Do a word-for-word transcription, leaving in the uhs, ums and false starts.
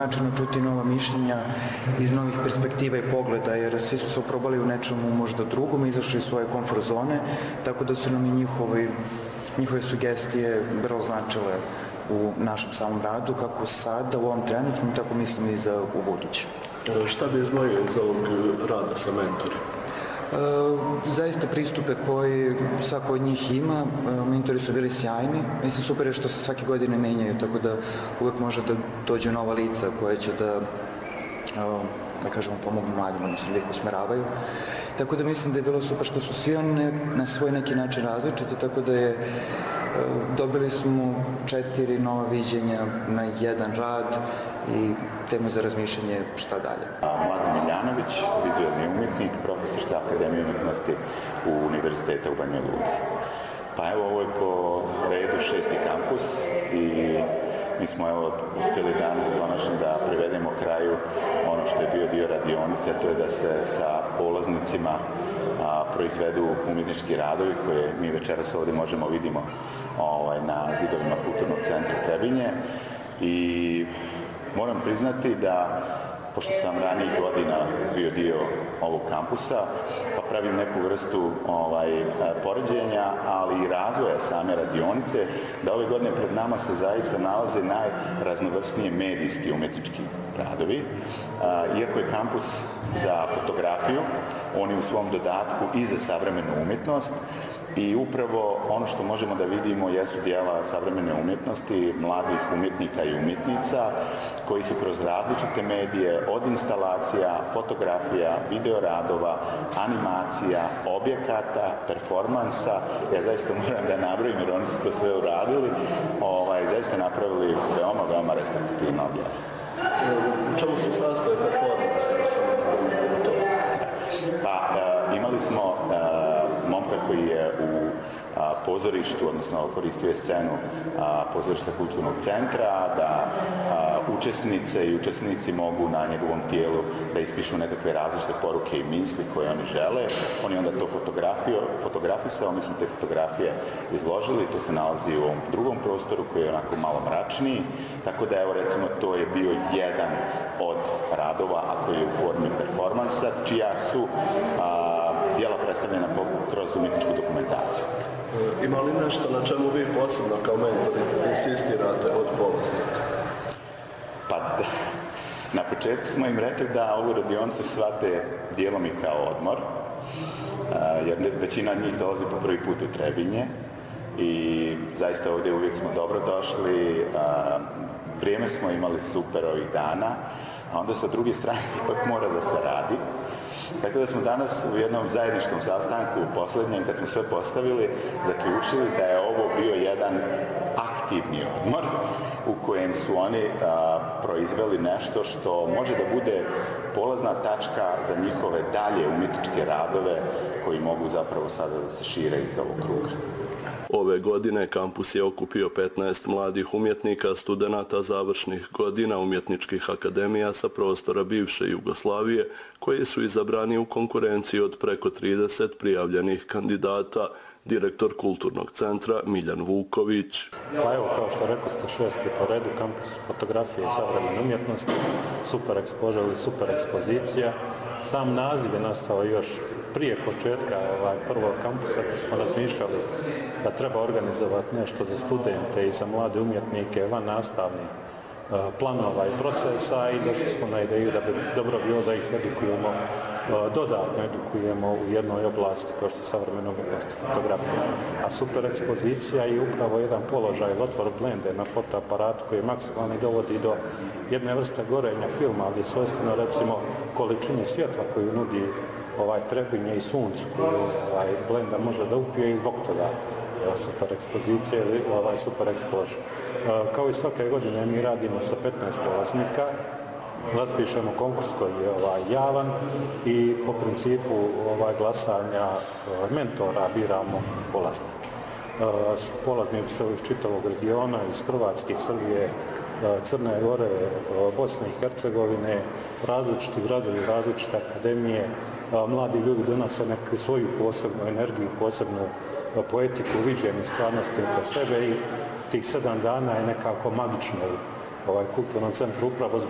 Načinu čuti nova mišljenja iz novih perspektiva i pogleda, jer svi su se oprobali u nečemu možda drugom, izašli iz svoje komfort zone, tako da su nam i njihovi, njihove sugestije vrlo značile u našem samom radu, kako sada, u ovom trenutku, tako mislim i za u buduće. Šta bi izdvojio iz ovog rada sa mentorima? E, zaista pristupe koji svako od njih ima, mentori su bili sjajni, mislim super je što se svake godine menjaju, tako da uvek može da dođe nova lica koje će da, da kažemo, pomognu mladima, odnosno da ih usmeravaju. Tako da mislim da je bilo super što su svi oni na svoj neki način različiti, tako da je dobili smo četiri nova viđenja na jedan rad i tema za razmišljanje šta dalje. Mladen Miljanović, vizualni umjetnik, profesor sa Akademije umjetnosti u Univerziteta u Banja Luci. Pa evo, ovo je po redu šesti kampus i mi smo evo uspjeli danas konačno da privedemo kraju ono što je bio dio radionice, a to je da se sa polaznicima a, proizvedu umjetnički radovi koje mi večeras ovdje možemo vidimo ovaj, na zidovima Kulturnog centra Trebinje. I moram priznati da, pošto sam ranijih godina bio dio ovog kampusa, pa pravim neku vrstu ovaj, poređenja, ali i razvoja same radionice, da ove godine pred nama se zaista nalaze najraznovrsnije medijski umjetnički radovi. Iako je kampus za fotografiju, on je u svom dodatku i za savremenu umjetnost, i upravo ono što možemo da vidimo jesu dijela savremene umjetnosti, mladih umjetnika i umjetnica koji su kroz različite medije, od instalacija, fotografija, videoradova, animacija, objekata, performansa, ja zaista moram da nabrojim jer oni su to sve uradili, ovaj, zaista napravili veoma, veoma respektabilna objava. U čemu se sastoje performanse? Pa, e, imali smo e, momka koji je u a, pozorištu, odnosno koristio je scenu a, pozorišta Kulturnog centra, da a, učesnice i učesnici mogu na njegovom tijelu da ispišu nekakve različite poruke i misli koje oni žele. On je onda to fotografisao, mi smo te fotografije izložili, to se nalazi u ovom drugom prostoru koji je onako malo mračniji, tako da evo recimo to je bio jedan od radova, a koji je u formi performansa, čija su a, dijela predstavljena kroz umjetničku dokumentaciju. Ima li nešto na čemu vi posebno kao mentori insistirate od polaznika? Pa da, na početku smo im rekli da ovu radionicu shvate dijelom i kao odmor, jer većina njih dolazi po prvi put u Trebinje i zaista ovdje uvijek smo dobro došli, vrijeme smo imali super ovih dana, a onda sa druge strane ipak mora da se radi. Tako da smo danas u jednom zajedničkom sastanku, posljednjem, kad smo sve postavili, zaključili da je ovo bio jedan aktivni odmor u kojem su oni a, proizveli nešto što može da bude polazna tačka za njihove dalje umjetničke radove koji mogu zapravo sada da se šire iz ovog kruga. Ove godine kampus je okupio petnaest mladih umjetnika, studenata završnih godina umjetničkih akademija sa prostora bivše Jugoslavije, koji su izabrani u konkurenciji od preko trideset prijavljenih kandidata, direktor Kulturnog centra Miljan Vuković. Pa evo, kao što rekao ste, šesti po redu, kampus fotografije i savremene umjetnosti, super ekspožer ili super ekspozicija. Sam naziv je nastao još prije početka ovaj, prvog kampusa, kad smo razmišljali da treba organizovati nešto za studente i za mlade umjetnike van nastavnih uh, planova i procesa, i došli smo na ideju da bi dobro bilo da ih edukujemo, uh, dodatno edukujemo u jednoj oblasti kao što je savremena umjetnost fotografija. A super ekspozicija je upravo jedan položaj otvor blende na fotoaparatu koji maksimalno dovodi do jedne vrste gorenja filma, ali je svojstveno recimo količini svjetla koju nudi ovaj Trebinje i suncu koju ovaj blenda može da upije, i zbog toga je super ekspozicija ili ovaj super ekspožer. E, kao i svake godine mi radimo sa petnaest polaznika, raspišemo konkurs koji je ovaj javan i po principu ovaj glasanja mentora biramo polaznike. E, polaznici su iz čitavog regiona, iz Hrvatske, Srbije, Crne Gore, Bosne i Hercegovine, različiti gradovi, različite akademije. Mladi ljudi donose neku svoju posebnu energiju, posebnu poetiku, viđenje stvarnosti oko sebe, i tih sedam dana je nekako magično u ovaj kulturnom centru upravo zbog